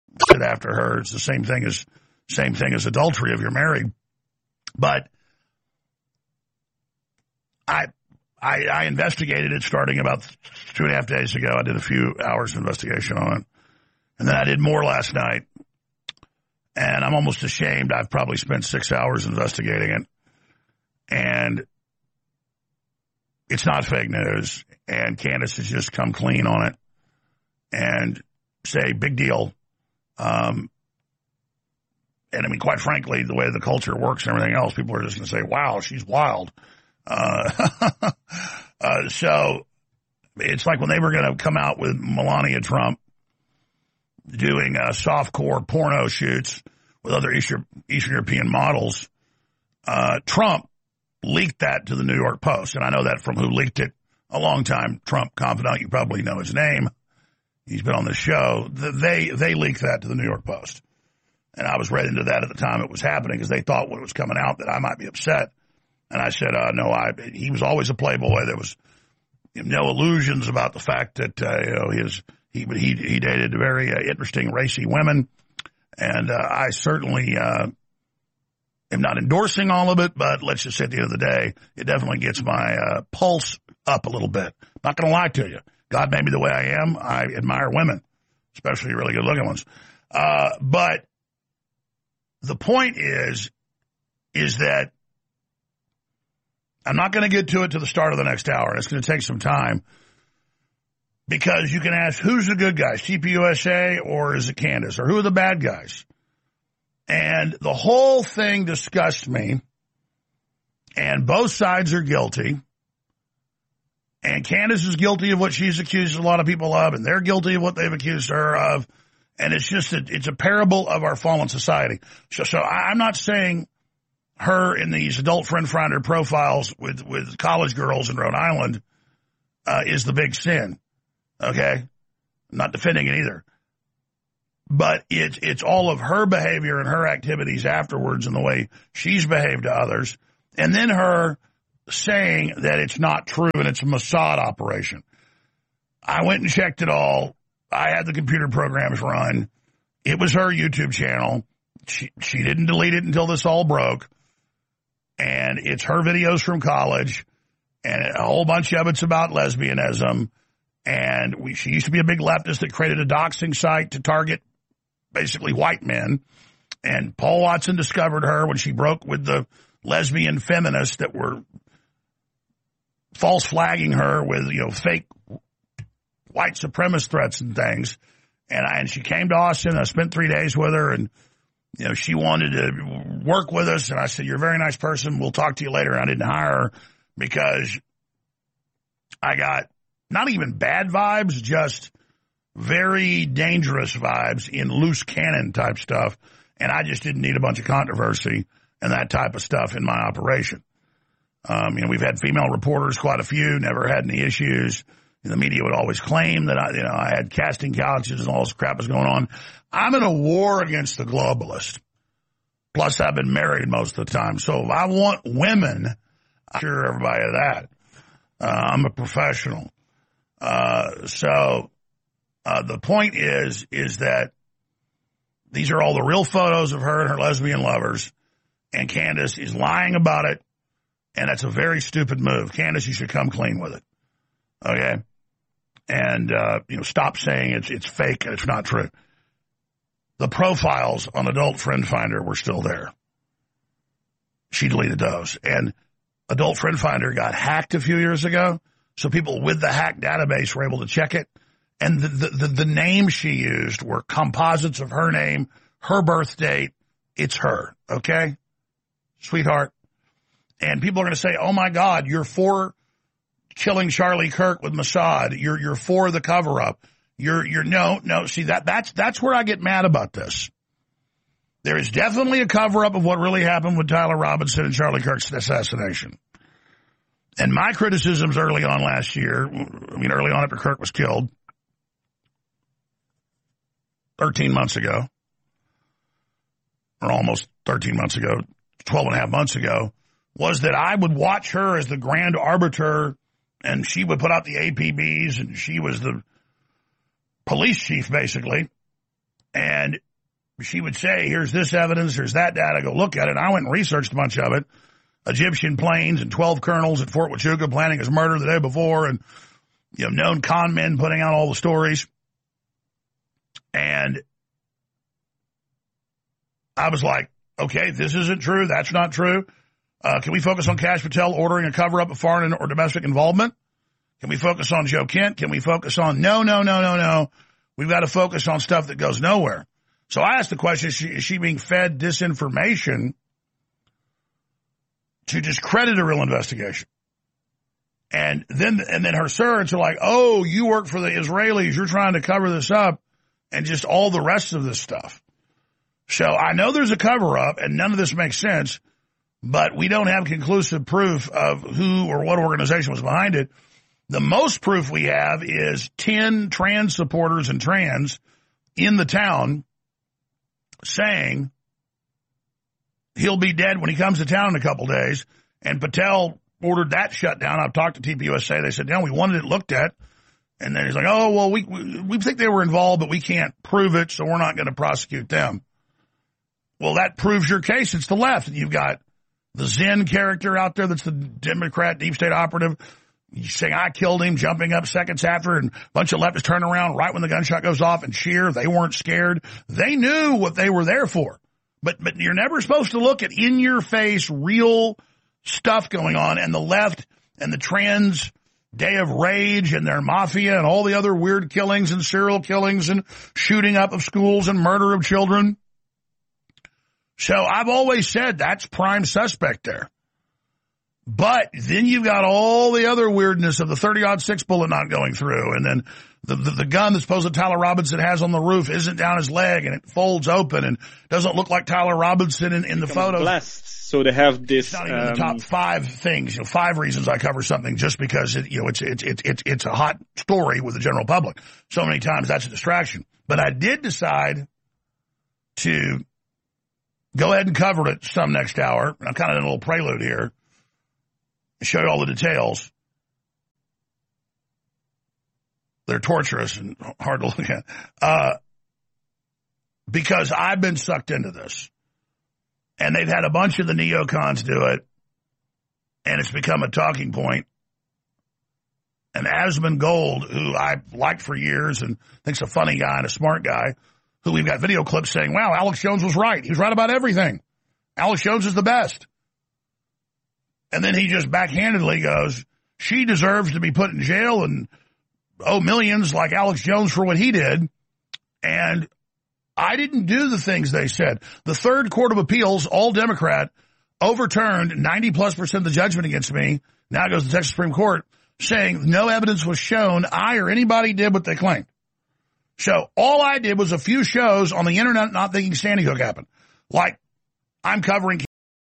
sit after her. It's the same thing as adultery if you're married. But I investigated it starting about 2.5 days ago. I did a few hours of investigation on it. And then I did more last night. And I'm almost ashamed. I've probably spent 6 hours investigating it. And it's not fake news. And Candace has just come clean on it and say, big deal. And I mean, quite frankly, the way the culture works and everything else, people are just going to say, wow, she's wild. So it's like when they were going to come out with Melania Trump doing softcore porno shoots with other Eastern European models. Trump leaked that to the New York Post, and I know that from who leaked it, a long-time Trump confidant. You probably know his name. He's been on the show. They leaked that to the New York Post. And I was read into that at the time it was happening because they thought when it was coming out that I might be upset. And I said, no, he was always a playboy. There was no illusions about the fact that, he dated very interesting, racy women. And I certainly am not endorsing all of it, but let's just say at the end of the day, it definitely gets my pulse up a little bit. Not going to lie to you. God made me the way I am. I admire women, especially really good-looking ones. But the point is that I'm not going to get to it to the start of the next hour. It's going to take some time because you can ask, who's the good guys, TPUSA or is it Candace? Or who are the bad guys? And the whole thing disgusts me, and both sides are guilty. And Candace is guilty of what she's accused a lot of people of, and they're guilty of what they've accused her of. And it's just it's a parable of our fallen society. So I'm not saying her in these adult friend finder profiles with college girls in Rhode Island is the big sin. Okay? I'm not defending it either. But it's all of her behavior and her activities afterwards and the way she's behaved to others. And then her saying that it's not true and it's a Mossad operation. I went and checked it all. I had the computer programs run. It was her YouTube channel. She didn't delete it until this all broke. And it's her videos from college. And a whole bunch of it's about lesbianism. And she used to be a big leftist that created a doxing site to target basically white men. And Paul Watson discovered her when she broke with the lesbian feminists that were false flagging her with, fake white supremacist threats and things. And she came to Austin. I spent 3 days with her, and, she wanted to work with us. And I said, you're a very nice person. We'll talk to you later. And I didn't hire her because I got not even bad vibes, just very dangerous vibes in loose cannon type stuff. And I just didn't need a bunch of controversy and that type of stuff in my operation. We've had female reporters, quite a few, never had any issues. The media would always claim that I had casting couches and all this crap was going on. I'm in a war against the globalists. Plus, I've been married most of the time. So if I want women, I'm sure everybody of that. I'm a professional. So the point is that these are all the real photos of her and her lesbian lovers, and Candace is lying about it, and that's a very stupid move. Candace, you should come clean with it. Okay? And, stop saying it's fake and it's not true. The profiles on Adult Friend Finder were still there. She deleted those. And Adult Friend Finder got hacked a few years ago, so people with the hacked database were able to check it. And the names she used were composites of her name, her birth date. It's her, okay? Sweetheart. And people are going to say, oh, my God, you're for killing Charlie Kirk with Mossad. You're for the cover-up. No. See, that's where I get mad about this. There is definitely a cover-up of what really happened with Tyler Robinson and Charlie Kirk's assassination. And my criticisms early on last year, early on after Kirk was killed, 13 months ago, or almost 13 months ago, 12 and a half months ago, was that I would watch her as the grand arbiter, and she would put out the APBs, and she was the police chief, basically. And she would say, here's this evidence, here's that data, go look at it. And I went and researched a bunch of it. Egyptian planes and 12 colonels at Fort Huachuca planning his murder the day before, and known con men putting out all the stories. And I was like, okay, this isn't true. That's not true. Can we focus on Kash Patel ordering a cover-up of foreign or domestic involvement? Can we focus on Joe Kent? Can we focus on no. We've got to focus on stuff that goes nowhere. So I asked the question, is she being fed disinformation to discredit a real investigation? And then her surrogates are like, oh, you work for the Israelis. You're trying to cover this up, and just all the rest of this stuff. So I know there's a cover-up, and none of this makes sense, but we don't have conclusive proof of who or what organization was behind it. The most proof we have is 10 trans supporters and trans in the town saying he'll be dead when he comes to town in a couple days, and Patel ordered that shut down. I've talked to TPUSA. They said, we wanted it looked at. And then he's like, oh, well, we think they were involved, but we can't prove it, so we're not going to prosecute them. Well, that proves your case. It's the left. You've got the Zen character out there that's the Democrat deep state operative saying, I killed him, jumping up seconds after, and a bunch of leftists turn around right when the gunshot goes off and cheer. They weren't scared. They knew what they were there for. But you're never supposed to look at in-your-face real stuff going on, and the left and the trans Day of Rage and their mafia and all the other weird killings and serial killings and shooting up of schools and murder of children. So I've always said that's prime suspect there. But then you've got all the other weirdness of the 30-06 bullet not going through, and then the gun that supposed Tyler Robinson has on the roof isn't down his leg, and it folds open and doesn't look like Tyler Robinson in the photos. Blessed. So they have this. It's not even the top 5 things. 5 reasons I cover something just because it's a hot story with the general public. So many times that's a distraction. But I did decide to go ahead and cover it some next hour. I'm kind of in a little prelude here. Show you all the details. They're torturous and hard to look at. Because I've been sucked into this. And they've had a bunch of the neocons do it. And it's become a talking point. And Asmund Gold, who I've liked for years and thinks a funny guy and a smart guy, who we've got video clips saying, wow, Alex Jones was right. He was right about everything. Alex Jones is the best. And then he just backhandedly goes, she deserves to be put in jail and owe millions like Alex Jones for what he did. And I didn't do the things they said. The Third Court of Appeals, all Democrat, overturned 90+% of the judgment against me. Now it goes to the Texas Supreme Court saying no evidence was shown I or anybody did what they claimed. So all I did was a few shows on the internet not thinking Sandy Hook happened. Like I'm covering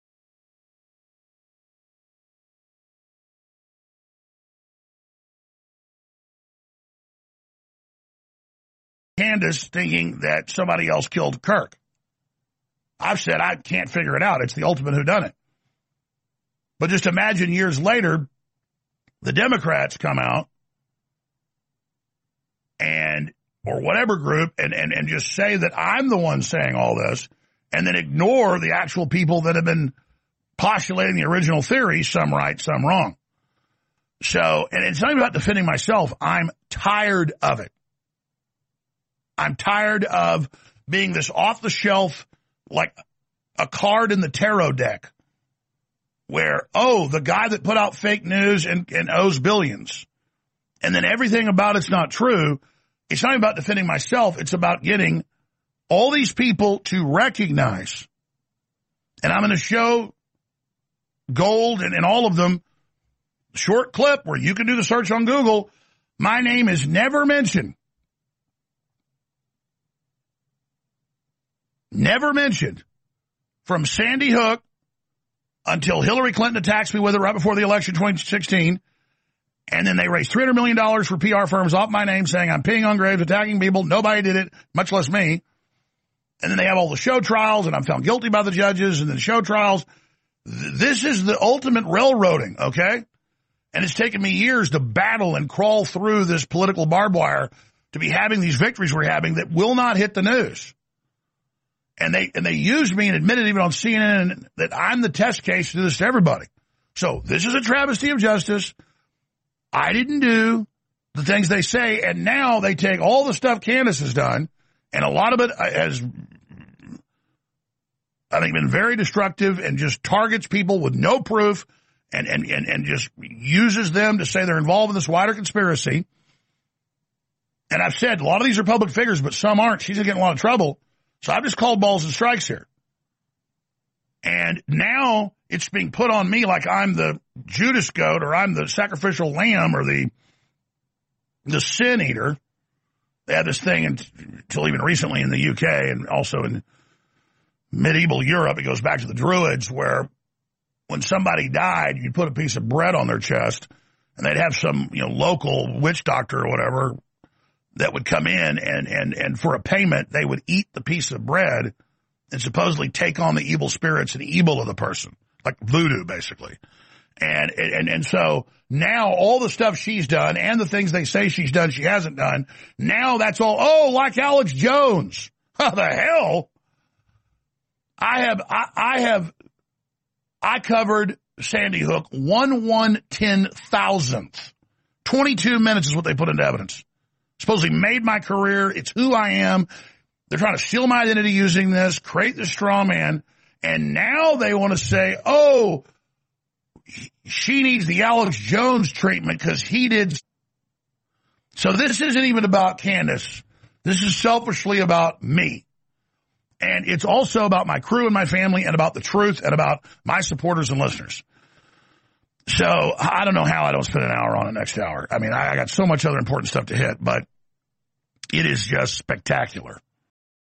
Candace thinking that somebody else killed Kirk. I've said I can't figure it out. It's the ultimate whodunit. But just imagine years later, the Democrats come out and, or whatever group, and just say that I'm the one saying all this, and then ignore the actual people that have been postulating the original theory, some right, some wrong. So, and it's not even about defending myself. I'm tired of it. I'm tired of being this off-the-shelf, like a card in the tarot deck, where, oh, the guy that put out fake news and owes billions, and then everything about it's not true. It's not about defending myself. It's about getting all these people to recognize, and I'm going to show Gold and all of them, short clip where you can do the search on Google. My name is never mentioned. Never mentioned from Sandy Hook until Hillary Clinton attacks me with it right before the election 2016. And then they raised $300 million for PR firms off my name saying I'm peeing on graves, attacking people. Nobody did it, much less me. And then they have all the show trials, and I'm found guilty by the judges, and then show trials. This is the ultimate railroading, okay? And it's taken me years to battle and crawl through this political barbed wire to be having these victories we're having that will not hit the news. And they used me and admitted even on CNN that I'm the test case to do this to everybody. So this is a travesty of justice. I didn't do the things they say, and now they take all the stuff Candace has done, and a lot of it has, I think, been very destructive and just targets people with no proof and just uses them to say they're involved in this wider conspiracy. And I've said a lot of these are public figures, but some aren't. She's going to get in a lot of trouble. So I've just called balls and strikes here. And now it's being put on me like I'm the Judas goat or I'm the sacrificial lamb or the sin eater. They had this thing until even recently in the UK and also in medieval Europe. It goes back to the Druids, where when somebody died, you'd put a piece of bread on their chest, and they'd have some local witch doctor or whatever that would come in, and for a payment, they would eat the piece of bread and supposedly take on the evil spirits and evil of the person, like voodoo, basically. And so now all the stuff she's done and the things they say she's done, she hasn't done, now that's all, like Alex Jones. How the hell? I covered Sandy Hook 1/110,000th. 22 minutes is what they put into evidence. Supposedly made my career. It's who I am. They're trying to steal my identity using this, create this straw man. And now they want to say, she needs the Alex Jones treatment because he did. So this isn't even about Candace. This is selfishly about me. And it's also about my crew and my family and about the truth and about my supporters and listeners. So I don't know how I don't spend an hour on it next hour. I mean, I got so much other important stuff to hit, but it is just spectacular.